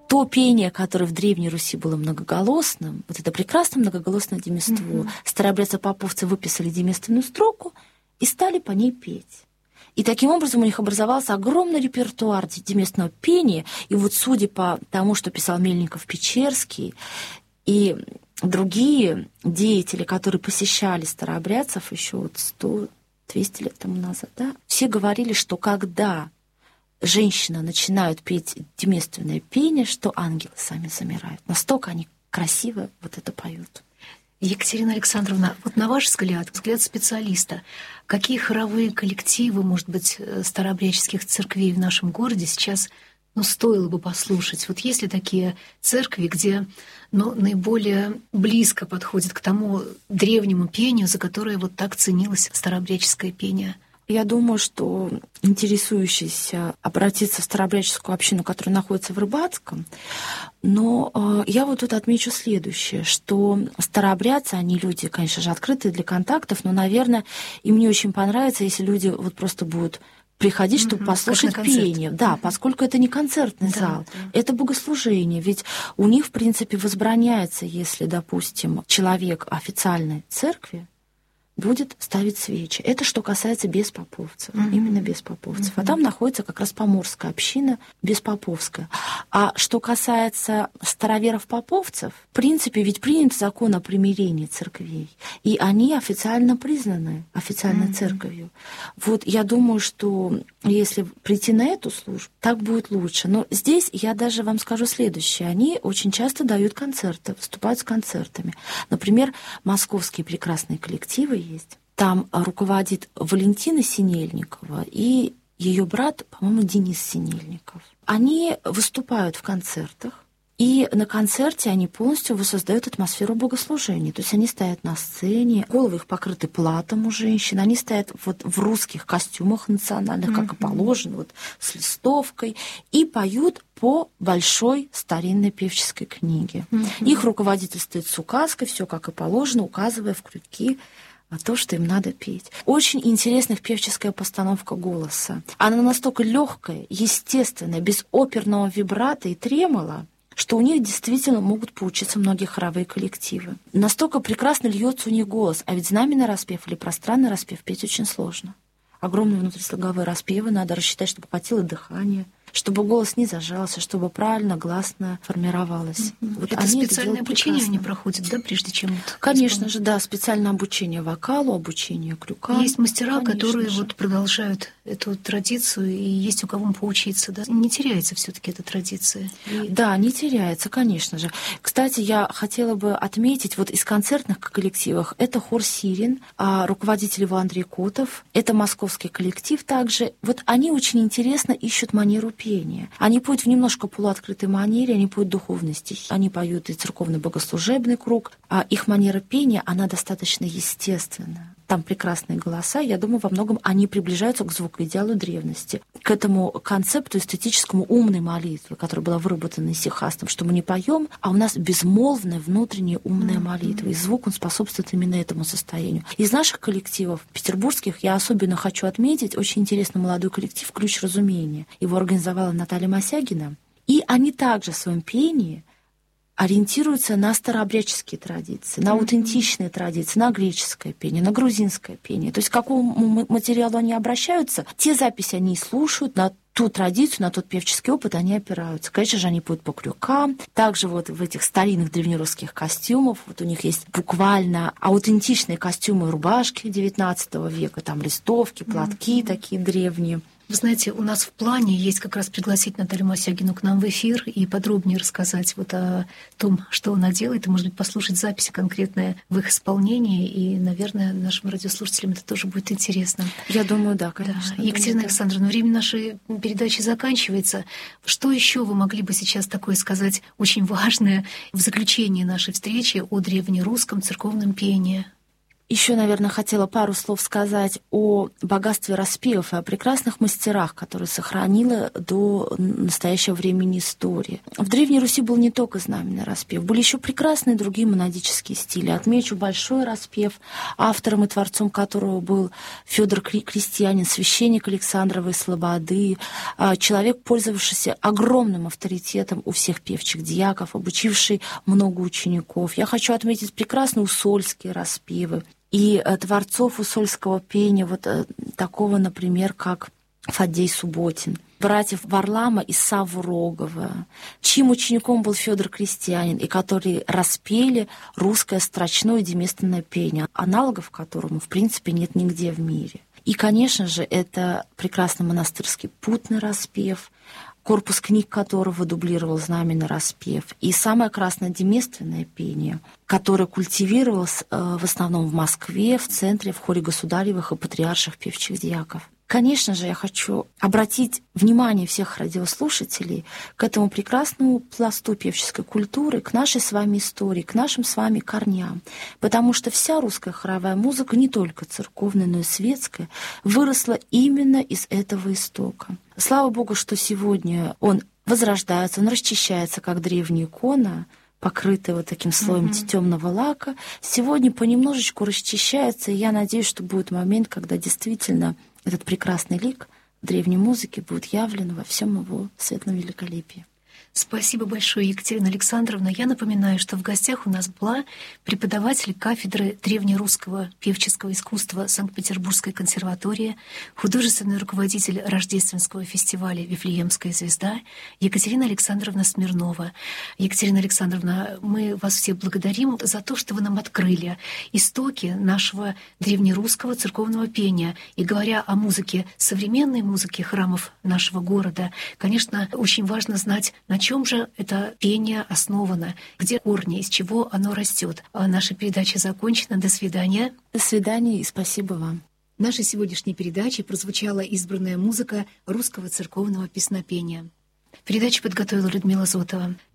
то пение, которое в Древней Руси было многоголосным, вот это прекрасное многоголосное демество, старообрядцы-поповцы выписали демественную строку и стали по ней петь. И таким образом у них образовался огромный репертуар деместного пения. И вот судя по тому, что писал Мельников-Печерский и другие деятели, которые посещали старообрядцев еще вот 100-200 лет тому назад, да, все говорили, что когда женщины начинают петь деместственное пение, что ангелы сами замирают. Настолько они красиво вот это поют. Екатерина Александровна, вот на ваш взгляд специалиста, какие хоровые коллективы, может быть, старообрядческих церквей в нашем городе сейчас стоило бы послушать? Вот есть ли такие церкви, где наиболее близко подходит к тому древнему пению, за которое вот так ценилось старообрядческое пение? Я думаю, что интересующийся обратиться в старообрядческую общину, которая находится в Рыбацком. Но я вот тут отмечу следующее, что старообрядцы, они люди, конечно же, открытые для контактов, но, наверное, им не очень понравится, если люди вот просто будут приходить, чтобы послушать пение. Да, поскольку это не концертный зал, это богослужение. Ведь у них, в принципе, возбраняется, если, допустим, человек официальной церкви будет ставить свечи. Это что касается беспоповцев, именно беспоповцев. А там находится как раз поморская община беспоповская. А что касается староверов-поповцев, в принципе, ведь принят закон о примирении церквей, и они официально признаны официальной церковью. Вот я думаю, что если прийти на эту службу, так будет лучше. Но здесь я даже вам скажу следующее. Они очень часто дают концерты, выступают с концертами. Например, московские прекрасные коллективы есть. Там руководит Валентина Синельникова и ее брат, по-моему, Денис Синельников. Они выступают в концертах, и на концерте они полностью воссоздают атмосферу богослужения. То есть они стоят на сцене, головы их покрыты платом у женщин, они стоят вот в русских костюмах национальных, как и положено, вот с листовкой, и поют по большой старинной певческой книге. Их руководитель стоит с указкой, все как и положено, указывая в крюки то, что им надо петь. Очень интересная певческая постановка голоса. Она настолько легкая, естественная, без оперного вибрато и тремола, что у них действительно могут поучиться многие хоровые коллективы. Настолько прекрасно льется у них голос, а ведь знаменный распев или пространный распев петь очень сложно. Огромные внутрислоговые распевы надо рассчитать, чтобы хватило дыхания, чтобы голос не зажался, чтобы правильно, гласно формировалось. Вот это специальное обучение они проходят, да, прежде чем... Конечно же, да, специальное обучение вокалу, обучение крюкам. Есть мастера, которые вот продолжают эту традицию, и есть у кого поучиться, да? Не теряется все-таки эта традиция? Да, не теряется, конечно же. Кстати, я хотела бы отметить, вот из концертных коллективов это хор «Сирен», руководитель его Андрей Котов, это московский коллектив также. Вот они очень интересно ищут манеру пения. Они поют в немножко полуоткрытой манере, они поют духовные стихи, они поют и церковно-богослужебный круг, а их манера пения, она достаточно естественная. Там прекрасные голоса, я думаю, во многом они приближаются к звукоидеалу древности, к этому концепту эстетическому умной молитвы, которая была выработана исихастом, что мы не поем, а у нас безмолвная внутренняя умная молитва, и звук, он способствует именно этому состоянию. Из наших коллективов петербургских я особенно хочу отметить очень интересный молодой коллектив «Ключ разумения». Его организовала Наталья Мосягина, и они также в своем пении ориентируются на старообрядческие традиции, на аутентичные традиции, на греческое пение, на грузинское пение. То есть к какому материалу они обращаются, те записи они слушают, на ту традицию, на тот певческий опыт они опираются. Конечно же, они поют по крюкам. Также вот в этих старинных древнерусских костюмах, вот у них есть буквально аутентичные костюмы, рубашки XIX века, там листовки, платки такие древние. Вы знаете, у нас в плане есть как раз пригласить Наталью Мосягину к нам в эфир и подробнее рассказать вот о том, что она делает, и, может быть, послушать записи конкретные в их исполнении, и, наверное, нашим радиослушателям это тоже будет интересно. Я думаю, да, конечно. Да. Екатерина Александровна, время нашей передачи заканчивается. Что еще вы могли бы сейчас такое сказать очень важное в заключении нашей встречи о древнерусском церковном пении? Еще, наверное, хотела пару слов сказать о богатстве распевов и о прекрасных мастерах, которые сохранила до настоящего времени история. В Древней Руси был не только знаменный распев, были еще прекрасные другие монадические стили. Отмечу большой распев, автором и творцом которого был Федор Крестьянин, священник Александровой Слободы, человек, пользовавшийся огромным авторитетом у всех певчих дьяков, обучивший много учеников. Я хочу отметить прекрасные усольские распевы и творцов усольского пения, вот такого, например, как Фаддей Субботин, братьев Варлама и Савву Рогова, чьим учеником был Федор Крестьянин, и которые распели русское строчное деместное пение, аналогов которому, в принципе, нет нигде в мире. И, конечно же, это прекрасный монастырский путный распев, корпус книг которого дублировал знаменный распев, и самое краснодеместственное пение, которое культивировалось в основном в Москве, в центре, в хоре государевых и патриарших певчих дьяков. Конечно же, я хочу обратить внимание всех радиослушателей к этому прекрасному пласту певческой культуры, к нашей с вами истории, к нашим с вами корням. Потому что вся русская хоровая музыка, не только церковная, но и светская, выросла именно из этого истока. Слава Богу, что сегодня он возрождается, он расчищается, как древняя икона, покрытая вот таким слоем темного лака. Сегодня понемножечку расчищается, и я надеюсь, что будет момент, когда действительно этот прекрасный лик древней музыки будет явлен во всем его светлом великолепии. Спасибо большое, Екатерина Александровна. Я напоминаю, что в гостях у нас была преподаватель кафедры древнерусского певческого искусства Санкт-Петербургской консерватории, художественный руководитель рождественского фестиваля «Вифлеемская звезда» Екатерина Александровна Смирнова. Екатерина Александровна, мы вас все благодарим за то, что вы нам открыли истоки нашего древнерусского церковного пения. И говоря о музыке, современной музыке храмов нашего города, конечно, очень важно знать, на чем же это пение основано, где корни, из чего оно растет. Наша передача закончена. До свидания. До свидания и спасибо вам. В нашей сегодняшней передаче прозвучала избранная музыка русского церковного песнопения. Передачу подготовила Людмила Зотова.